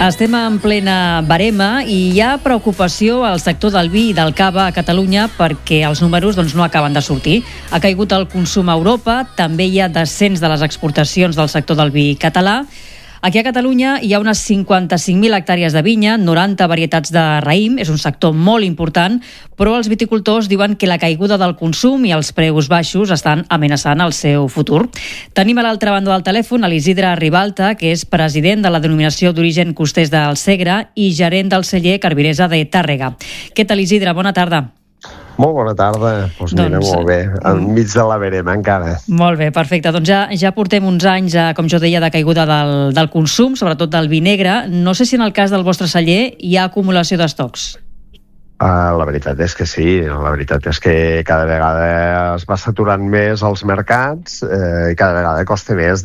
Estem en plena verema i hi ha preocupació al sector del vi i del cava a Catalunya perquè els números no acaben de sortir. Ha caigut el consum a Europa, també hi ha descens de les exportacions del sector del vi català. Aquí a Catalunya hi ha unes 55.000 hectàrees de vinya, 90 varietats de raïm, és un sector molt important, però els viticultors diuen que la caiguda del consum i els preus baixos estan amenaçant el seu futur. Tenim a l'altra banda del telèfon a l'Isidre Ribalta, que és president de la denominació d'origen costers del Segre i gerent del celler Carviresa de Tàrrega. Què tal, Isidre? Bona tarda. Molt bona tarda. Mira, molt bé. Enmig de la verema, encara. Molt bé, perfecte. Doncs ja portem uns anys, com jo deia, de caiguda del consum, sobretot del vi negre. No sé si en el cas del vostre celler hi ha acumulació d'estocs. La veritat és que sí. La veritat és que cada vegada es va saturant més els mercats i cada vegada costa més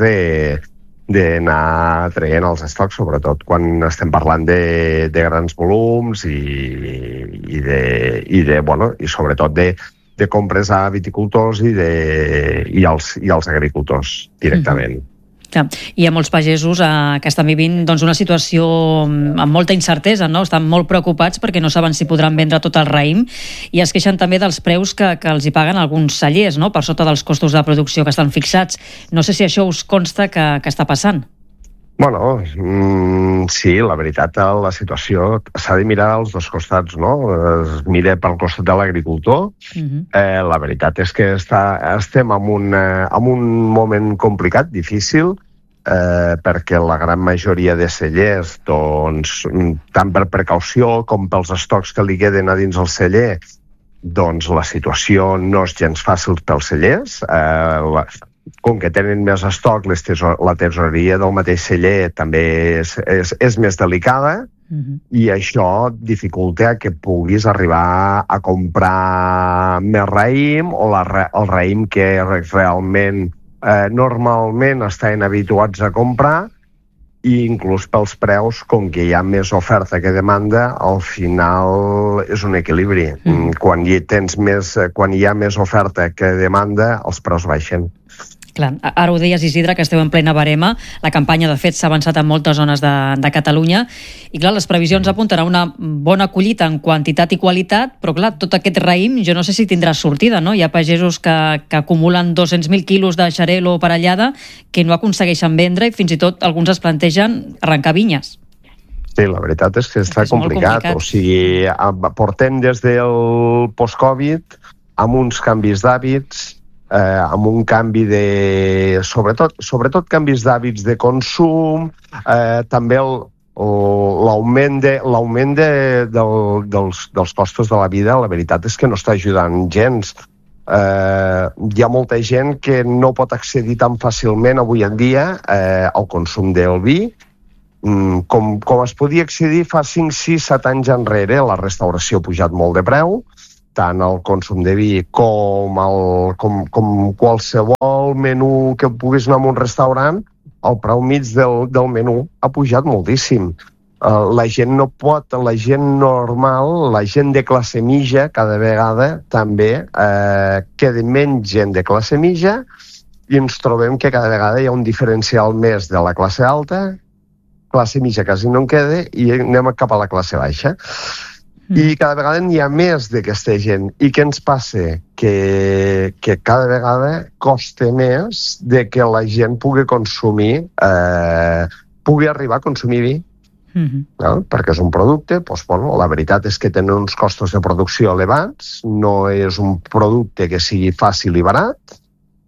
d'anar traient els estocs, sobretot quan estem parlant de grans volums i sobretot de compres a viticultors i als agricultors directament. Hi ha molts pagesos que estan vivint una situació amb molta incertesa, no? Estan molt preocupats perquè no saben si podran vendre tot el raïm i es queixen també dels preus que els hi paguen alguns cellers, no? Per sota dels costos de producció que estan fixats. No sé si això us consta que està passant. Bueno, sí, la veritat, la situació s'ha de mirar als dos costats, no? Es mira pel costat de l'agricultor. La veritat és que estem en un moment complicat, difícil, perquè la gran majoria de cellers, tant per precaució com pels estocs que li queden a dins el celler, la situació no és gens fàcil pels cellers. Com que tenen més estoc, la tesoreria del mateix celler també és més delicada i això dificulta que puguis arribar a comprar més raïm o el raïm que realment normalment estan habituats a comprar i inclús pels preus, com que hi ha més oferta que demanda, al final és un equilibri. Quan hi ha més oferta que demanda, els preus baixen. Clar, ara ho deies, Isidre, que esteu en plena verema. La campanya, de fet, s'ha avançat en moltes zones de Catalunya i, clar, les previsions apunten a una bona collita en quantitat i qualitat, però, clar, tot aquest raïm jo no sé si tindrà sortida, no? Hi ha pagesos que acumulen 200.000 quilos de xarel·lo parellada que no aconsegueixen vendre i fins i tot alguns es plantegen arrencar vinyes. Sí, la veritat és que està complicat. O sigui, portem des del post-Covid amb uns canvis d'hàbits, amb un canvi sobretot canvis d'hàbits de consum, també l'augment dels costos de la vida, la veritat és que no està ajudant gens. Hi ha molta gent que no pot accedir tan fàcilment avui en dia al consum del vi com es podia accedir fa 5, 6, 7 anys enrere. La restauració ha pujat molt de preu, tant el consum de vi com qualsevol menú que puguis anar a un restaurant, el preu mig del menú ha pujat moltíssim. La gent no pot, la gent normal, la gent de classe mitja, cada vegada també queda menys gent de classe mitja i ens trobem que cada vegada hi ha un diferencial més de la classe alta, classe mitja quasi no en queda i anem cap a la classe baixa. I cada vegada n'hi ha més d'aquesta gent. I què ens passa? Que cada vegada costa més de que la gent pugui consumir, pugui arribar a consumir vi. No? Perquè és un producte, la veritat és que tenen uns costos de producció elevats, no és un producte que sigui fàcil i barat,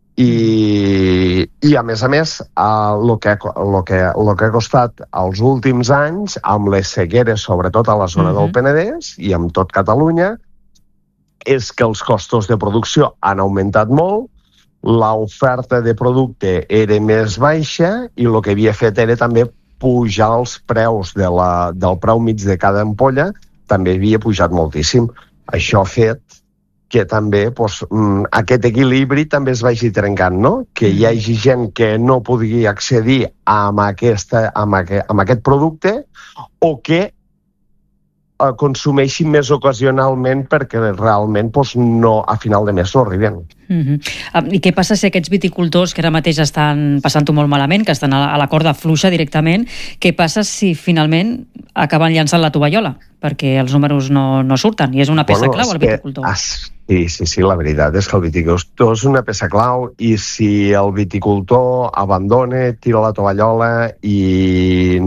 i a més, el que ha costat els últims anys, amb les sequeres, sobretot a la zona del Penedès i amb tot Catalunya, és que els costos de producció han augmentat molt, l'oferta de producte era més baixa i el que havia fet era també pujar els preus del preu mig de cada ampolla, també havia pujat moltíssim. Això ha fet que també aquest equilibri també es vagi trencant, no? Que hi hagi gent que no pugui accedir a aquest producte o que consumeixin més ocasionalment perquè realment no, a final de mes no arriben. I què passa si aquests viticultors que ara mateix estan passant-ho molt malament, que estan a la corda fluixa directament, què passa si finalment acaben llançant la tovallola? Perquè els números no surten i és una peça clau el viticultor. Sí, la veritat és que el viticultor és una peça clau i si el viticultor abandona, tira la tovallola i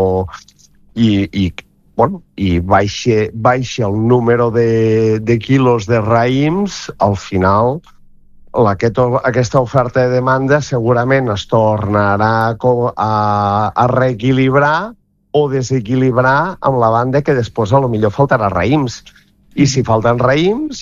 baixa el número de quilos de raïms, al final aquesta oferta de demanda segurament es tornarà a reequilibrar o desequilibrar amb la banda que després a lo millor faltarà raïms. I si falten raïms,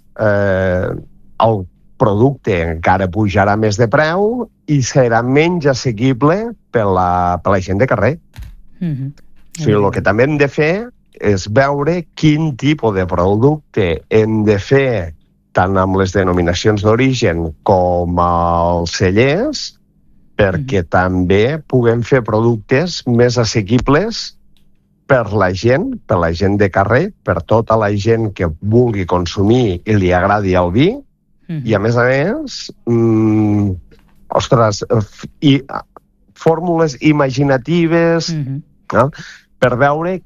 el producte encara pujarà més de preu i serà menys assequible per la gent de carrer. O sigui, el que també hem de fer és veure quin tipus de producte hem de fer tant amb les denominacions d'origen com els cellers perquè també puguem fer productes més assequibles per la gent de carrer, per tota la gent que vulgui consumir i li agradi el vi i a més fórmules imaginatives per veure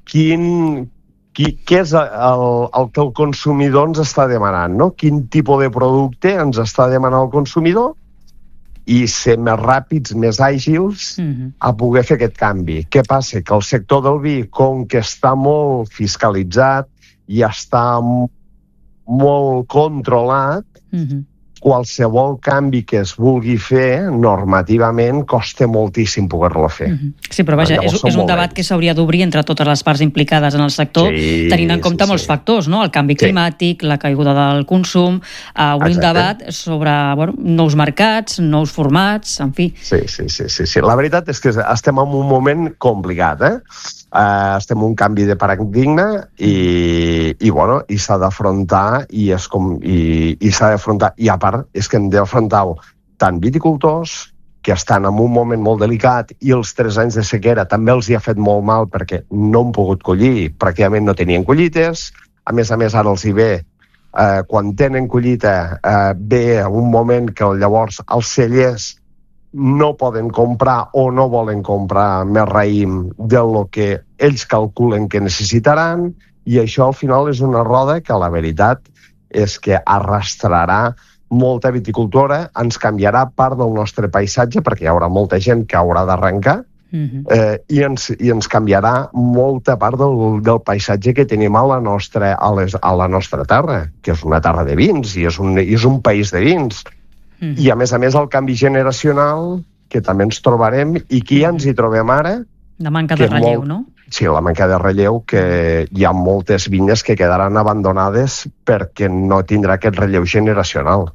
què és el que el consumidor ens està demanant, no? Quin tipus de producte ens està demanant el consumidor i ser més ràpids, més àgils a poder fer aquest canvi. Què passa? Que el sector del vi, com que està molt fiscalitzat i està molt controlat, qualsevol canvi que es vulgui fer normativament costa moltíssim poder-lo fer. Sí, però vaja, és un debat que s'hauria d'obrir entre totes les parts implicades en el sector, tenint en compte molts factors, no? El canvi climàtic, la caiguda del consum, obrir un debat sobre nous mercats, nous formats, en fi. Sí. La veritat és que estem en un moment complicat, estem en un canvi de paradigma i s'ha d'afrontar i s'ha d'afrontar i a part és que hem d'afrontar tant viticultors que estan en un moment molt delicat i els 3 anys de sequera també els hi ha fet molt mal perquè no han pogut collir, pràcticament no tenien collites, a més ara els hi ve quan tenen collita ve un moment que llavors els cellers no poden comprar o no volen comprar més raïm del que ells calculen que necessitaran i això al final és una roda que la veritat és que arrastrarà molta viticultura, ens canviarà part del nostre paisatge perquè hi haurà molta gent que haurà d'arrencar i ens canviarà molta part del paisatge que tenim a la nostra terra, que és una terra de vins i és un país de vins. I a més el canvi generacional que també ens trobarem i qui ens hi trobem ara. La manca de relleu, no? Sí, la manca de relleu, que hi ha moltes vinyes que quedaran abandonades perquè no tindrà aquest relleu generacional.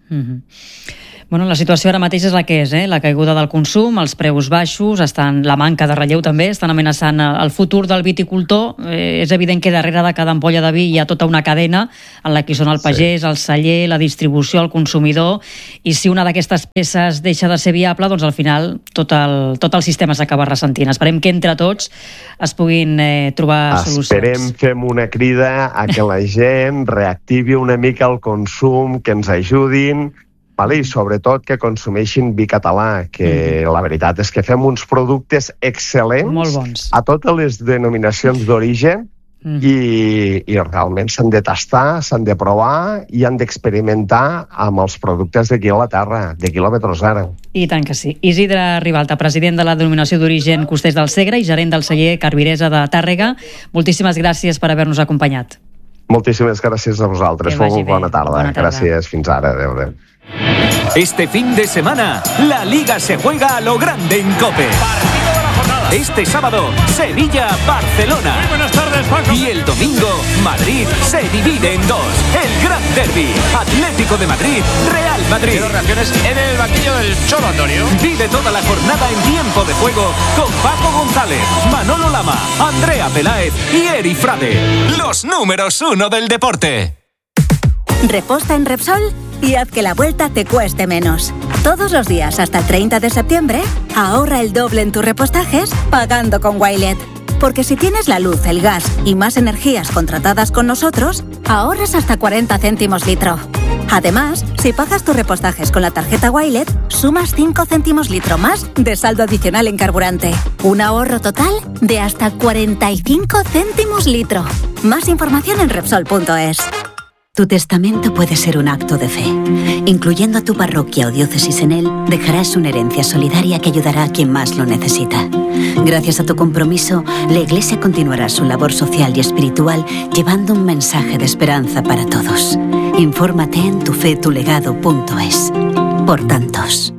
Bueno, la situació ara mateix és la que és, la caiguda del consum, els preus baixos, la manca de relleu també, estan amenaçant el futur del viticultor. És evident que darrere de cada ampolla de vi hi ha tota una cadena en la que són el pagès, el celler, la distribució, el consumidor, i si una d'aquestes peces deixa de ser viable, doncs al final tot el sistema s'acaba ressentint. Esperem que entre tots es puguin trobar solucions. Esperem, fem una crida a que la gent reactivi una mica el consum, que ens ajudin, i sobretot que consumeixin vi català, que la veritat és que fem uns productes excel·lents a totes les denominacions d'origen i realment s'han de tastar, s'han de provar i han d'experimentar amb els productes d'aquí a la terra, de quilòmetre zero. I tant que sí. Isidre Ribalta, president de la denominació d'origen Costers del Segre i gerent del celler Carviresa de Tàrrega, moltíssimes gràcies per haver-nos acompanyat. Moltíssimes gràcies a vosaltres. Molt bona tarda. Gràcies. Fins ara. Adéu. Este fin de semana, la Liga se juega a lo grande en COPE. Partido de la jornada. Este sábado, Sevilla-Barcelona. Muy buenas tardes, Paco. Y el domingo, Madrid se divide en 2. El Gran Derbi, Atlético de Madrid, Real Madrid. Quiero reacciones en el banquillo del Cholo, Antonio. Vive toda la jornada en tiempo de juego con Paco González, Manolo Lama, Andrea Peláez y Eri Frade. Los números 1 del deporte. Reposta en Repsol y haz que la vuelta te cueste menos. Todos los días hasta el 30 de septiembre, ahorra el doble en tus repostajes pagando con Wilet. Porque si tienes la luz, el gas y más energías contratadas con nosotros, ahorras hasta 40 céntimos litro. Además, si pagas tus repostajes con la tarjeta Wilet, sumas 5 céntimos litro más de saldo adicional en carburante. Un ahorro total de hasta 45 céntimos litro. Más información en Repsol.es. Tu testamento puede ser un acto de fe. Incluyendo a tu parroquia o diócesis en él, dejarás una herencia solidaria que ayudará a quien más lo necesita. Gracias a tu compromiso, la Iglesia continuará su labor social y espiritual llevando un mensaje de esperanza para todos. Infórmate en tufetulegado.es. Por tantos.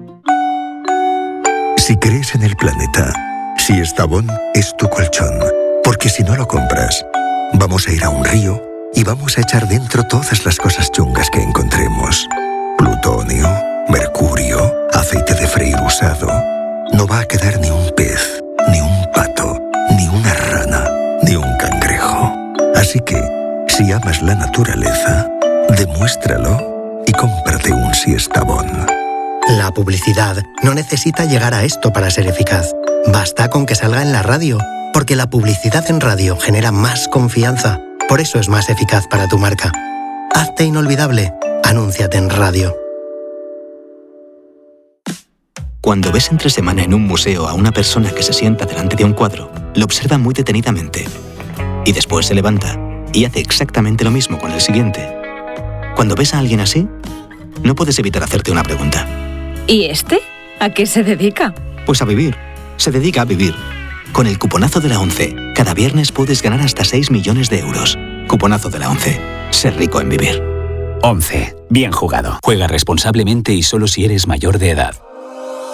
Si crees en el planeta, Siestabón es tu colchón. Porque si no lo compras, vamos a ir a un río y vamos a echar dentro todas las cosas chungas que encontremos. Plutonio, mercurio, aceite de freír usado. No va a quedar ni un pez, ni un pato, ni una rana, ni un cangrejo. Así que, si amas la naturaleza, demuéstralo y cómprate un Siestabón. La publicidad no necesita llegar a esto para ser eficaz. Basta con que salga en la radio, porque la publicidad en radio genera más confianza. Por eso es más eficaz para tu marca. Hazte inolvidable. Anúnciate en radio. Cuando ves entre semana en un museo a una persona que se sienta delante de un cuadro, lo observa muy detenidamente. Y después se levanta y hace exactamente lo mismo con el siguiente. Cuando ves a alguien así, no puedes evitar hacerte una pregunta. ¿Y este? ¿A qué se dedica? Pues a vivir. Se dedica a vivir. Con el cuponazo de la ONCE, cada viernes puedes ganar hasta 6 millones de euros. Cuponazo de la ONCE. Ser rico en vivir. ONCE. Bien jugado. Juega responsablemente y solo si eres mayor de edad.